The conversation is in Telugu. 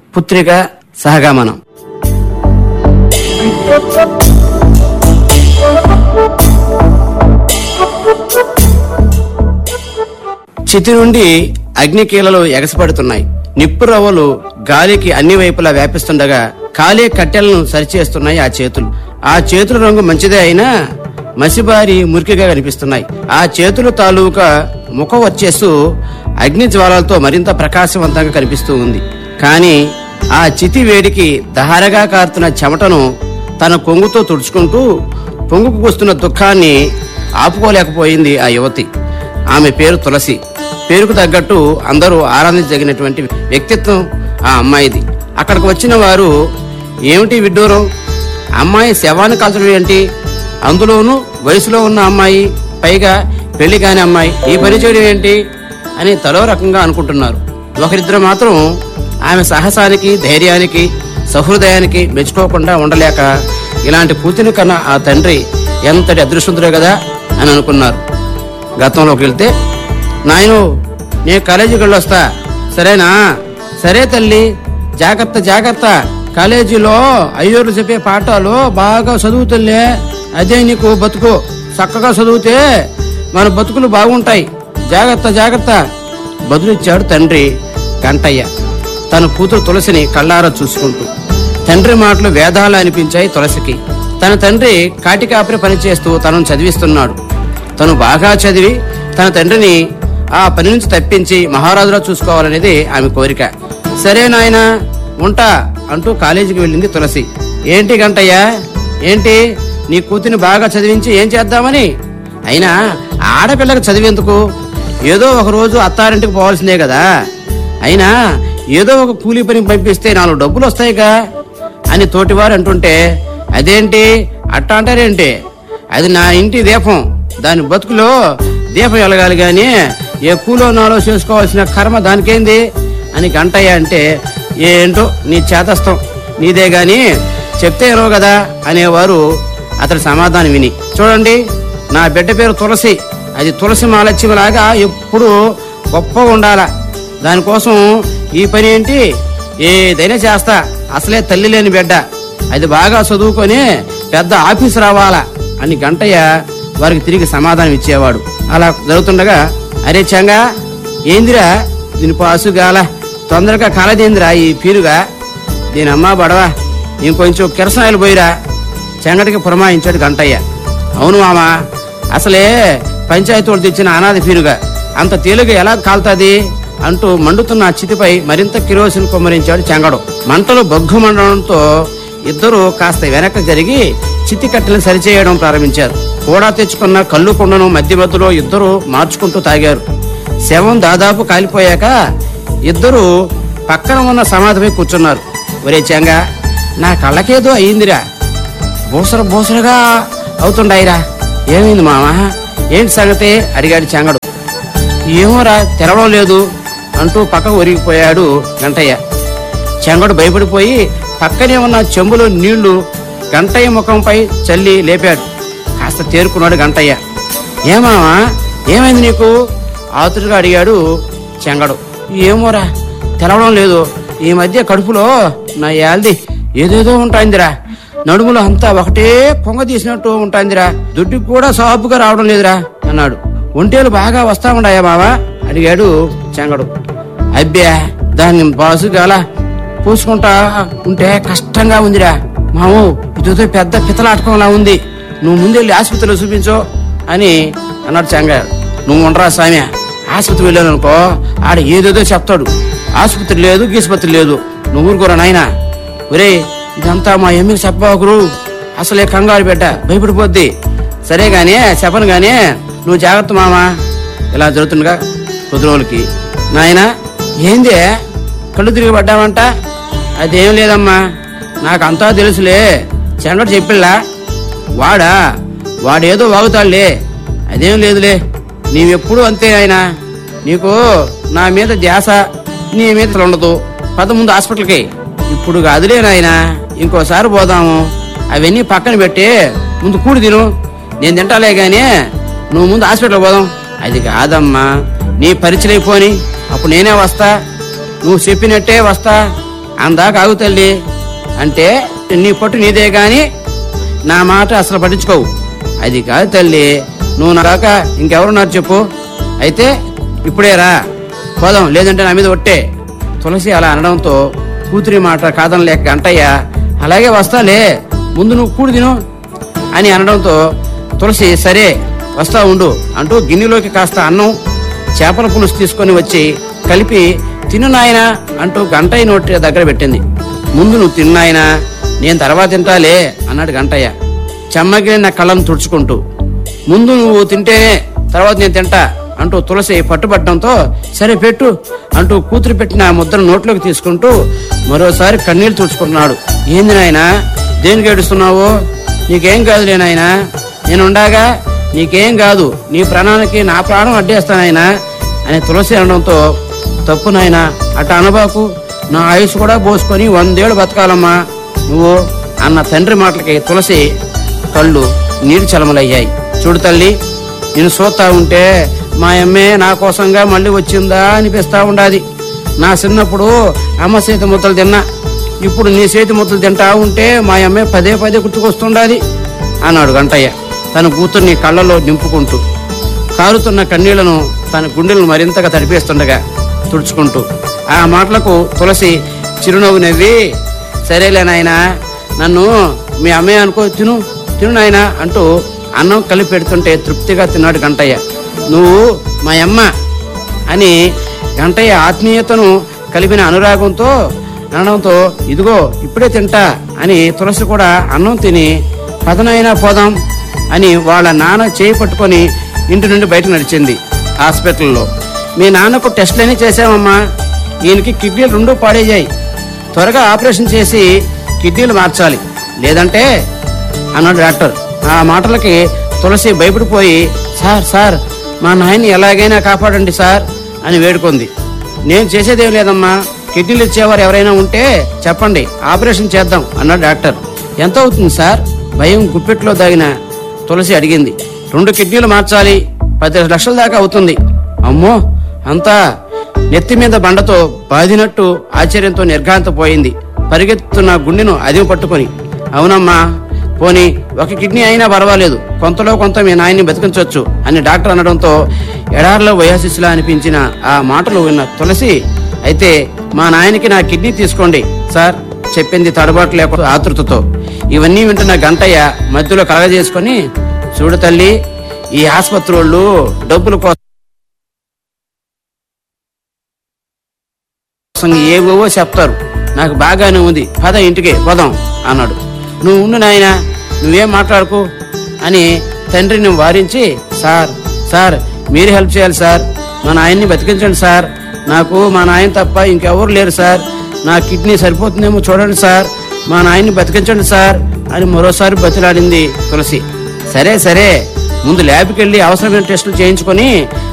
పుత్రిక సహగమనం. చితి నుండి అగ్నికీలలు ఎగసిపడుతున్నాయి. నిప్పు రవ్వలు గాలికి అన్ని వైపులా వ్యాపిస్తుండగా కాలే కట్టెలను సరిచేస్తున్నాయి ఆ చేతుల రంగు మంచిదే అయినా మసిబారి మురికిగా కనిపిస్తున్నాయి. ఆ చేతుల తాలూకా ముఖ వచ్చేసు అగ్ని జ్వాలలతో మరింత ప్రకాశవంతంగా కనిపిస్తూ ఉంది. కాని ఆ చితి వేడికి దహారగా కారుతున్న చెమటను తన కొంగుతో తుడుచుకుంటూ పొంగుకు వస్తున్న దుఃఖాన్ని ఆపుకోలేకపోయింది ఆ యువతి. ఆమె పేరు తులసి. పేరుకు తగ్గట్టు అందరూ ఆరాధించదగినటువంటి వ్యక్తిత్వం ఆ అమ్మాయిది. అక్కడికి వచ్చిన వారు, ఏమిటి విడ్డూరం, అమ్మాయి శవాన్ని కాల్చడం ఏంటి, అందులోనూ వయసులో ఉన్న అమ్మాయి, పైగా పెళ్లి కాని అమ్మాయి, ఈ పని చేయడం ఏంటి అని తలో రకంగా అనుకుంటున్నారు. ఒకరిద్దరు మాత్రం ఆమె సాహసానికి, ధైర్యానికి, సహృదయానికి మెచ్చుకోకుండా ఉండలేక, ఇలాంటి కూతుని కన్నా ఆ తండ్రి ఎంతటి అదృష్టవంతుడే కదా అని అనుకున్నారు. గతంలోకి వెళ్తే, నాయను నేను కాలేజీకి వెళ్ళొస్తా, సరేనా? సరే తల్లి, జాగ్రత్త జాగ్రత్త, కాలేజీలో అయ్యోరు చెప్పే పాఠాలు బాగా చదువుతులే, అదే నీకు బతుకు, చక్కగా చదివితే మన బతుకులు బాగుంటాయి, జాగ్రత్త జాగ్రత్త బదులిచ్చాడు తండ్రి గంటయ్య తన కూతురు తులసిని కళ్ళారా చూసుకుంటూ. తండ్రి మాటలు వేదాలు అనిపించాయి తులసికి. తన తండ్రి కాటికాపరి పనిచేస్తూ తనను చదివిస్తున్నాడు. తను బాగా చదివి తన తండ్రిని ఆ పని నుంచి తప్పించి మహారాజులా చూసుకోవాలనేది ఆమె కోరిక. సరే నాయనా ఉంటా అంటూ కాలేజీకి వెళ్ళింది తులసి. ఏంటి గంటయ్య, ఏంటి నీ కూతురిని బాగా చదివించి ఏం చేద్దామని? అయినా ఆడపిల్లకి చదివేందుకు, ఏదో ఒక రోజు అత్తారింటికి పోవాల్సిందే కదా, అయినా ఏదో ఒక కూలీ పని పంపిస్తే 4 డబ్బులు వస్తాయిగా అని తోటివారు అంటుంటే, అదేంటి అట్టా అంటారేంటి, అది నా ఇంటి దీపం, దాని బతుకులో దీపం వెలగాలి గాని ఏ కూలో నాలో చేసుకోవాల్సిన కర్మ దానికేంది అని గంటయ్య అంటే, ఏంటో నీ చేతస్థం నీదే గాని చెప్తే ఏనో కదా అనేవారు అతడి సమాధానం విని. చూడండి, నా బిడ్డ పేరు తులసి, అది తులసి మాలక్ష్మిలాగా ఎప్పుడు గొప్పగా ఉండాలా, దానికోసం ఈ పని ఏంటి, ఏదైనా చేస్తా, అసలే తల్లి లేని బిడ్డ, అది బాగా చదువుకొని పెద్ద ఆఫీసు రావాలా అని గంటయ్య వారికి తిరిగి సమాధానం ఇచ్చేవాడు. అలా జరుగుతుండగా, అరే చంగా, ఏందిరా దీని పాసుగాల, తొందరగా కాలదేందిరా ఈ పీరుగా, దీని అమ్మా బడవా, ఇంకొంచెం కిరసనాయలు పోయిరా చెంగటికి పురమాయించాడు గంటయ్య. అవును మామా, అసలే పంచాయతీ వాళ్ళు తెచ్చిన అనాథ పీరుగా అంత తేలిగా ఎలా కాలుతుంది అంటూ మండుతున్న చితిపై మరింత కిరోసిన్ కుమ్మరించాడు చెంగడు. మంటలు బొగ్గు మండడంతో ఇద్దరు కాస్త వెనక్కి జరిగి చితి కట్టెలను సరిచేయడం ప్రారంభించారు. కూడా తెచ్చుకున్న కళ్ళు కుండను మధ్యలో ఇద్దరు మార్చుకుంటూ తాగారు. శవం దాదాపు కాలిపోయాక ఇద్దరు పక్కన ఉన్న సమాధిపై కూర్చున్నారు. ఒరే చెంగా, నా కళ్ళకేదో అయిందిరా, బోసరగా అవుతుండాయిరా, ఏమైంది మామా, ఏంటి సంగతి అడిగాడు చెంగడు. ఏమోరా తెరవడం లేదు అంటూ పక్కకు ఒరిగిపోయాడు గంటయ్య. చెంగడు భయపడిపోయి పక్కనే ఉన్న చెంబులో నీళ్లు గంటయ్య ముఖంపై చల్లి లేపాడు. కాస్త తేరుకున్నాడు గంటయ్య. ఏమామా, ఏమైంది నీకు ఆతురుగా అడిగాడు చెంగడు. ఏమోరా తెలవడం లేదు, ఈ మధ్య కడుపులో నా యాల్ది ఏదేదో ఉంటాయిందిరా, నడుములో అంతా ఒకటే పొంగ తీసినట్టు ఉంటాయిందిరా, దుడ్డుకు కూడా సాపుగా రావడం లేదురా అన్నాడు. ఒంటేలు బాగా వస్తా ఉండాయా మావా అడిగాడు చెంగడు. అబ్బే, దాన్ని బాసుగాల పూసుకుంటా ఉంటే కష్టంగా ఉందిరా మాము, ఇదేదో పెద్ద పితలాటకంలా ఉంది, నువ్వు ముందెళ్ళి ఆసుపత్రిలో చూపించో అని అన్నాడు చెంగాడు. నువ్వు ఉండరా స్వామి, ఆసుపత్రి వెళ్ళాను అనుకో ఆడ ఏదేదో చెప్తాడు, ఆసుపత్రి లేదు గీసుపత్రి లేదు, నువ్వు ఊరుకోరా నాయనా. ఒరే, ఇదంతా మా ఎమ్మికి చెప్పబాకురు, అసలే కంగారు బిడ్డ భయపడిపోద్ది. సరే గానీ చెప్పను గానీ నువ్వు జాగ్రత్త మామా. ఇలా జరుగుతుండగా కొద్ది రోజులకి, నాయనా ఏందే కళ్ళు తిరిగి పడ్డావంట? అదేం లేదమ్మా, నాకంతా తెలుసులే, చెంగడు చెప్పిల్లా. వాడేదో వాగుతాడులే, అదేం లేదులే, నీవెప్పుడు అంతే ఆయన, నీకు నా మీద ధ్యాస నీ మీద ఉండదు, పద ముందు హాస్పిటల్కి. ఇప్పుడు కాదులే నాయనా, ఇంకోసారి పోదాము, అవన్నీ పక్కన పెట్టి ముందు కూడి తిను, నేను తింటాలే గానీ నువ్వు ముందు హాస్పిటల్ పోదాం. అది కాదమ్మా, నీ పరిచయం అయిపోని అప్పుడు నేనే వస్తా, నువ్వు చెప్పినట్టే వస్తా అందాక ఆగు తల్లి అంటే నీ పట్టు నీదే గాని నా మాట అసలు పట్టించుకోవు. అది కాదు తల్లి, నువ్వు నా దాకా ఇంకెవరున్నారు చెప్పు. అయితే ఇప్పుడే రా పోదాం, లేదంటే నా మీద ఒట్టే. తులసి అలా అనడంతో కూతురి మాట కాదనలేక గంటయ్య అలాగే వస్తాలే, ముందు నువ్వు కూడి తిను అని అనడంతో తులసి సరే వస్తా ఉండు అంటూ గిన్నెలోకి కాస్త అన్నం చేపల పులుసు తీసుకొని వచ్చి కలిపి తిను నాయనా అంటూ గంటయ్య నోటి దగ్గర పెట్టింది. ముందు నువ్వు తిను నాయనా, నేను తర్వాత తింటాలే అన్నాడు గంటయ్య చెమ్మగిలిన కళ్ళను తుడుచుకుంటూ. ముందు నువ్వు తింటేనే తర్వాత నేను తింటా అంటూ తులసి పట్టుబట్టడంతో సరే పెట్టు అంటూ కూతురు పెట్టిన ముద్దను నోట్లోకి తీసుకుంటూ మరోసారి కన్నీళ్లు తుడుచుకుంటున్నాడు. ఏంది నాయనా, దేనికి ఏడుస్తున్నావు? నీకేం కాదులే నాయనా, నేనుండగా నీకేం కాదు, నీ ప్రాణానికి నా ప్రాణం అడ్డేస్తానాయనా అని తులసి అనడంతో తప్పు నాయనా, అట్ట అనబాకు, నా ఆయుష్ కూడా పోసుకొని 100 ఏళ్ళు బతకాలమ్మా నువ్వు అన్న తండ్రి మాటలకి తులసి కళ్ళు నీరు చలమలయ్యాయి. చూడు తల్లి, నేను చూస్తా ఉంటే మా అమ్మే నా కోసంగా మళ్ళీ వచ్చిందా అనిపిస్తా ఉండాది. నా చిన్నప్పుడు అమ్మ చేతి ముద్దలు తిన్నా, ఇప్పుడు నీ చేతి ముద్దలు తింటా ఉంటే మా అమ్మే పదే పదే గుర్తుకొస్తుండాది అన్నాడు గంటయ్య తన కూతుర్ని కళ్ళలో నింపుకుంటూ. కారుతున్న కన్నీళ్లను తన గుండెలను మరింతగా తడిపేస్తుండగా తుడుచుకుంటూ. ఆ మాటలకు తులసి చిరునవ్వు నవ్వి సరేలే నాయనా, నన్ను మీ అమ్మే అనుకో, తిను తిను నాయనా అంటూ అన్నం కలిపి పెడుతుంటే తృప్తిగా తిన్నాడు గంటయ్య. నువ్వు మా అమ్మ అని గంటయ్య ఆత్మీయతను కలిపిన అనురాగంతో అనడంతో ఇదిగో ఇప్పుడే తింటా అని తులసి కూడా అన్నం తిని పదనైనా పోదాం అని వాళ్ళ నాన్న చేయి పట్టుకొని ఇంటి నుండి బయటకు నడిచింది. హాస్పిటల్లో మీ నాన్నకు టెస్టులన్నీ చేశామమ్మా, ఈయనకి కిడ్నీలు 2 పాడేయాయి, త్వరగా ఆపరేషన్ చేసి కిడ్నీలు మార్చాలి లేదంటే అన్నాడు డాక్టర్. ఆ మాటలకి తులసి భయపడిపోయి సార్ సార్ మా నాయన్ని ఎలాగైనా కాపాడండి సార్ అని వేడుకుంది. నేను చేసేదేం లేదమ్మా, కిడ్నీలు ఇచ్చేవారు ఎవరైనా ఉంటే చెప్పండి, ఆపరేషన్ చేద్దాం అన్నాడు డాక్టర్. ఎంత అవుతుంది సార్? భయం గుప్పెట్లో దాగిన తులసి అడిగింది. 2 కిడ్నీలు మార్చాలి, 10 లక్షల దాకా అవుతుంది. అమ్మో, అంతా నెత్తి మీద బండతో బాదినట్టు ఆశ్చర్యంతో నిర్ఘాంతపోయింది పరిగెత్తున్న గుండెను అదిమి పట్టుకొని. అవునమ్మా, పోనీ 1 కిడ్నీ అయినా పర్వాలేదు, కొంతలో కొంత మీ నాయన్ని బతికించవచ్చు అని డాక్టర్ అనడంతో ఎడార్లో వయాసిస్లా అనిపించిన ఆ మాటలు విన్న తులసి అయితే మా నాయనకి నా కిడ్నీ తీసుకోండి సార్ చెప్పింది తడబాటు లేకుండా ఆతృతతో. ఇవన్నీ వింటున్న గంటయ్య మధ్యలో కలగజేసుకొని చూడు తల్లి, ఈ ఆసుపత్రి వాళ్ళు డబ్బుల కోసం ఏవేవో చెప్తారు, నాకు బాగానే ఉంది, పద ఇంటికి పోదాం అన్నాడు. నువ్వు ఉండు నాయనా, నువ్వేం మాట్లాడుకో అని తండ్రిని వారించి సార్ సార్ మీరు హెల్ప్ చేయాలి సార్, మా నాయన్ని బతికించండి సార్, నాకు మా నాయన తప్ప ఇంకెవరు లేరు సార్, నా కిడ్నీ సరిపోతుందేమో చూడండి సార్, మా నాయన్ని బతికించండి సార్ అని మరోసారి బతిలాడింది తులసి. సరే సరే, ముందు ల్యాబ్కి వెళ్ళి అవసరమైన టెస్టులు చేయించుకొని